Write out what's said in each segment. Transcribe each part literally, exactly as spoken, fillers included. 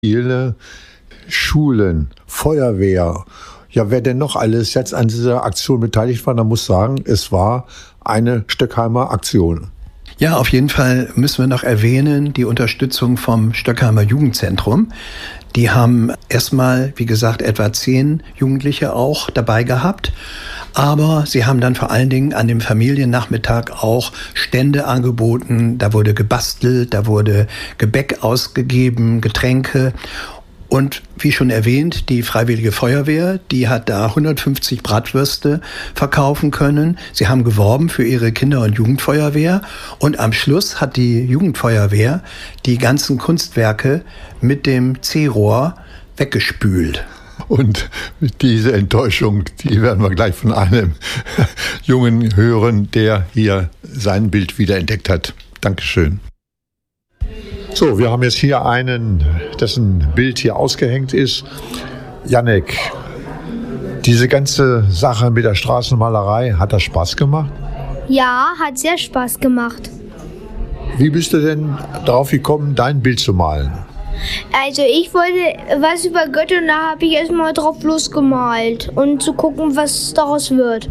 Viele Schulen, Feuerwehr, ja, wer denn noch alles jetzt an dieser Aktion beteiligt war, da muss sagen, es war eine Stöckheimer Aktion. Ja, auf jeden Fall müssen wir noch erwähnen, die Unterstützung vom Stöckheimer Jugendzentrum. Die haben erstmal, wie gesagt, etwa zehn Jugendliche auch dabei gehabt. Aber sie haben dann vor allen Dingen an dem Familiennachmittag auch Stände angeboten. Da wurde gebastelt, da wurde Gebäck ausgegeben, Getränke. Und wie schon erwähnt, die Freiwillige Feuerwehr, die hat da hundertfünfzig Bratwürste verkaufen können. Sie haben geworben für ihre Kinder- und Jugendfeuerwehr. Und am Schluss hat die Jugendfeuerwehr die ganzen Kunstwerke mit dem C-Rohr weggespült. Und diese Enttäuschung, die werden wir gleich von einem Jungen hören, der hier sein Bild wiederentdeckt hat. Dankeschön. So, wir haben jetzt hier einen, dessen Bild hier ausgehängt ist. Jannek, diese ganze Sache mit der Straßenmalerei, hat das Spaß gemacht? Ja, hat sehr Spaß gemacht. Wie bist du denn darauf gekommen, dein Bild zu malen? Also ich wollte was über Götter und da habe ich erstmal drauf losgemalt und zu gucken, was daraus wird.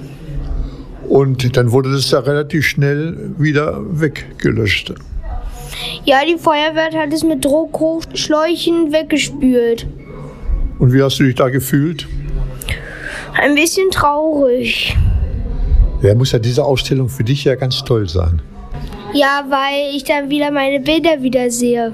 Und dann wurde das ja relativ schnell wieder weggelöscht. Ja, die Feuerwehr hat es mit Druckhochschläuchen weggespült. Und wie hast du dich da gefühlt? Ein bisschen traurig. Ja, muss ja diese Ausstellung für dich ja ganz toll sein. Ja, weil ich dann wieder meine Bilder wieder sehe.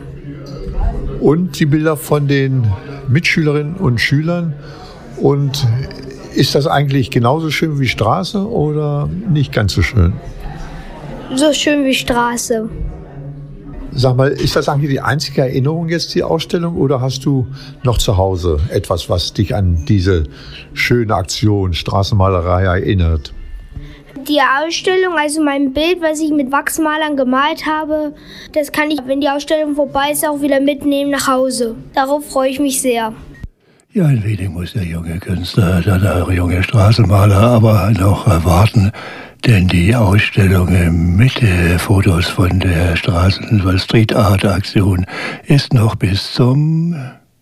Und die Bilder von den Mitschülerinnen und Schülern. Und ist das eigentlich genauso schön wie Straße oder nicht ganz so schön? So schön wie Straße. Sag mal, ist das eigentlich die einzige Erinnerung jetzt, die Ausstellung, oder hast du noch zu Hause etwas, was dich an diese schöne Aktion Straßenmalerei erinnert? Die Ausstellung, also mein Bild, was ich mit Wachsmalern gemalt habe, das kann ich, wenn die Ausstellung vorbei ist, auch wieder mitnehmen nach Hause. Darauf freue ich mich sehr. Ja, ein wenig muss der junge Künstler, der junge Straßenmaler aber noch erwarten, denn die Ausstellung mit äh, Fotos von der Straßen- oder Street Art Aktion ist noch bis zum,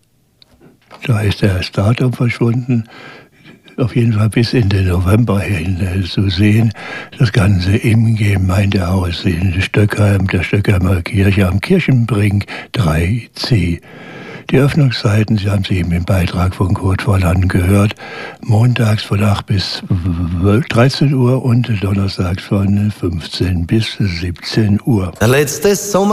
da ist das Datum verschwunden, auf jeden Fall bis in den November hin äh, zu sehen. Das Ganze im Gemeindehaus in Stöckheim, der Stöckheimer Kirche am Kirchenbrink drei C. Die Öffnungszeiten, Sie haben sie eben im Beitrag von Kurt Volland gehört, montags von acht bis dreizehn Uhr und donnerstags von fünfzehn bis siebzehn Uhr. Letztes Sommer